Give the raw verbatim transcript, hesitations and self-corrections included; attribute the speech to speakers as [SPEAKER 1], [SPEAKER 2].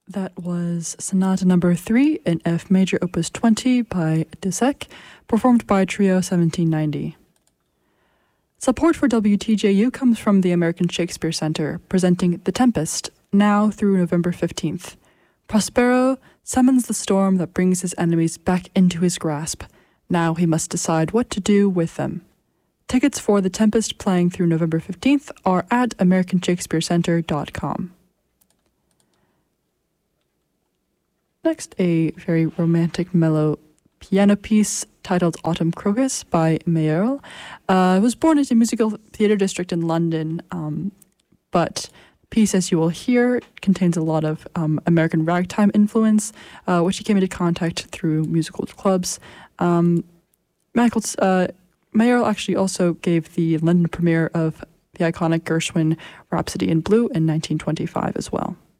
[SPEAKER 1] That was Sonata Number three in F Major Opus twenty by Dussek, performed by Trio seventeen ninety. Support for W T J U comes from the American Shakespeare Center, presenting The Tempest, now through November fifteenth. Prospero summons the storm that brings his enemies back into his grasp. Now he must decide what to do with them. Tickets for The Tempest playing through November fifteenth are at american shakespeare center dot com. Next, a very romantic, mellow piano piece titled Autumn Crocus by Mayerl. Uh, it was born at a musical theatre district in London, um, but the piece, as you will hear, contains a lot of um, American ragtime influence, uh, which he came into contact through musical clubs. Um, Michael, uh, Mayerl actually also gave the London premiere of the iconic Gershwin Rhapsody in Blue in nineteen twenty-five as well.